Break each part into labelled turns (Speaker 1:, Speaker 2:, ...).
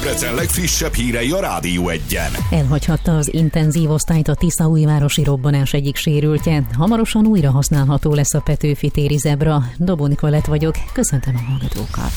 Speaker 1: Debrecen legfrissebb hírei a Rádió Egyen.
Speaker 2: Elhagyhatta az intenzív osztályt a tiszaújvárosi robbanás egyik sérültje. Hamarosan újra használható lesz a Petőfi téri zebra. Dobó Nikolett vagyok, köszöntöm a hallgatókat.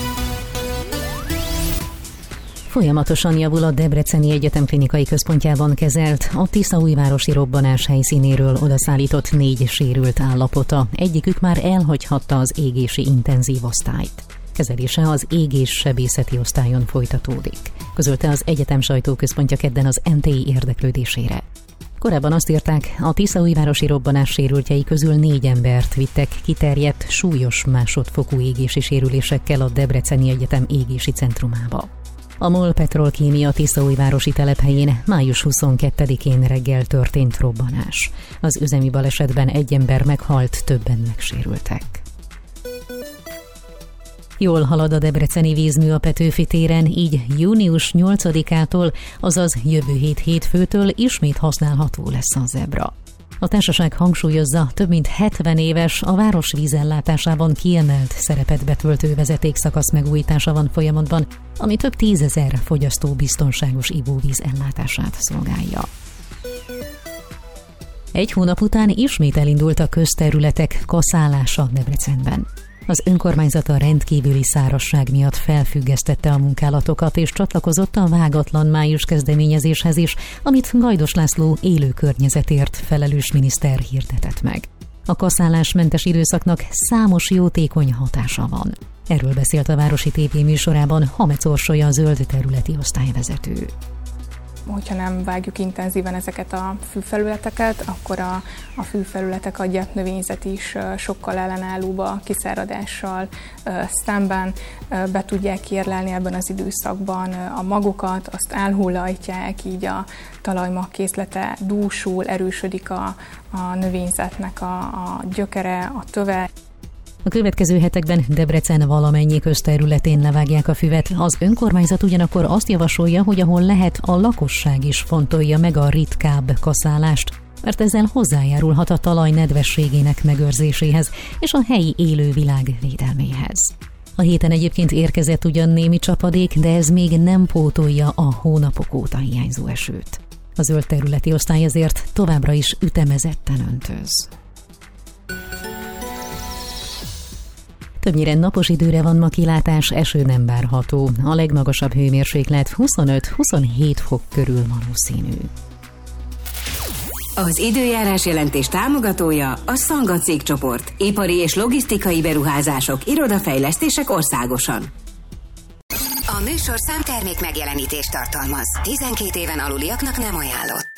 Speaker 2: Folyamatosan javul a Debreceni Egyetem klinikai központjában kezelt, a tiszaújvárosi robbanás helyszínéről odaszállított 4 sérült állapota. Egyikük már elhagyhatta az égési intenzív osztályt. Kezelése az égéssebészeti osztályon folytatódik, közölte az egyetem sajtóközpontja kedden az NTI érdeklődésére. Korábban azt írták, a tiszaújvárosi robbanás sérültjei közül 4 embert vittek kiterjedt, súlyos másodfokú égési sérülésekkel a Debreceni Egyetem égési centrumába. A MOL Petrolkémia tiszaújvárosi telephelyén május 22-én reggel történt robbanás. Az üzemi balesetben 1 ember meghalt, többen megsérültek. Jól halad a debreceni vízmű a Petőfi téren, így június 8-ától, azaz jövő hét hétfőtől ismét használható lesz a zebra. A társaság hangsúlyozza, több mint 70 éves, a város vízellátásában kiemelt szerepet betöltő vezetékszakasz megújítása van folyamatban, ami több 10 000 fogyasztó biztonságos ivóvíz ellátását szolgálja. 1 hónap után ismét elindult a közterületek kaszálása Debrecenben. Az önkormányzat a rendkívüli szárazság miatt felfüggesztette a munkálatokat és csatlakozott a Vágatlan május kezdeményezéshez is, amit Gajdos László élő környezetért felelős miniszter hirdetett meg. A kaszálásmentes időszaknak számos jótékony hatása van. Erről beszélt a Városi TV műsorában Hamec Orsolya, a zöld területi osztályvezető.
Speaker 3: Hogyha nem vágjuk intenzíven ezeket a fűfelületeket, akkor a fűfelületek, a gyepnövényzet is sokkal ellenállóbb a kiszáradással szemben, be tudják kiérlelni ebben az időszakban a magokat, azt elhullajtják, így a talajmag készlete dúsul, erősödik a növényzetnek a gyökere, a töve.
Speaker 2: A következő hetekben Debrecen valamennyi közterületén levágják a füvet. Az önkormányzat ugyanakkor azt javasolja, hogy ahol lehet, a lakosság is fontolja meg a ritkább kaszálást, mert ezzel hozzájárulhat a talaj nedvességének megőrzéséhez és a helyi élővilág védelméhez. A héten egyébként érkezett ugyan némi csapadék, de ez még nem pótolja a hónapok óta hiányzó esőt. A zöld területi osztály ezért továbbra is ütemezetten öntöz. Többnyire napos időre van ma kilátás, eső nem várható. A legmagasabb hőmérséklet 25-27 fok körül valószínű.
Speaker 4: Az időjárás jelentés támogatója a Szanga cégcsoport. Ipari és logisztikai beruházások, irodafejlesztések országosan. A műsorszám termék megjelenítést tartalmaz. 12 éven aluliaknak nem ajánlott.